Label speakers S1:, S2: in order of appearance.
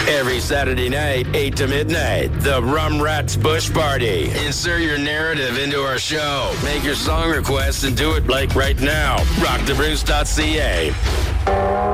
S1: Every Saturday night, 8 to midnight, the Rum Rats Bush Party. Insert your narrative into our show. Make your song requests and do it like right now. Rockthebruce.ca.